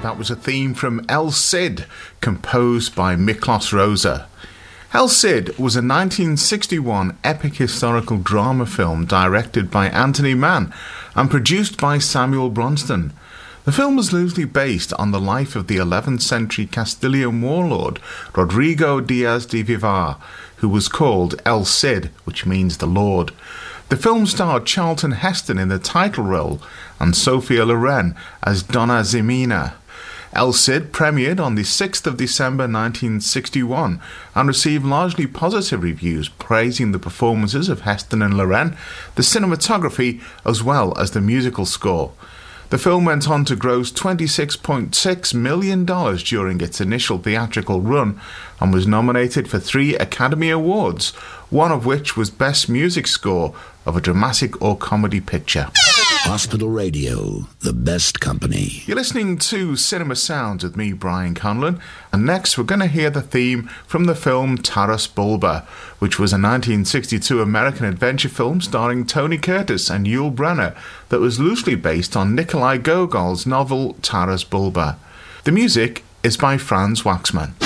That was a theme from El Cid, composed by Miklos Rozsa. El Cid was a 1961 epic historical drama film directed by Anthony Mann and produced by Samuel Bronston. The film was loosely based on the life of the 11th century Castilian warlord Rodrigo Diaz de Vivar, who was called El Cid, which means the Lord. The film starred Charlton Heston in the title role and Sophia Loren as Donna Ximena. El Cid premiered on the 6th of December 1961 and received largely positive reviews praising the performances of Heston and Loren, the cinematography, as well as the musical score. The film went on to gross $26.6 million during its initial theatrical run and was nominated for 3 Academy Awards, one of which was Best Music Score of a Dramatic or Comedy Picture. Hospital Radio, the best company. You're listening to Cinema Sounds with me, Brian Conlon, and next we're going to hear the theme from the film Taras Bulba, which was a 1962 American adventure film starring Tony Curtis and Yul Brynner that was loosely based on Nikolai Gogol's novel Taras Bulba. The music is by Franz Waxman.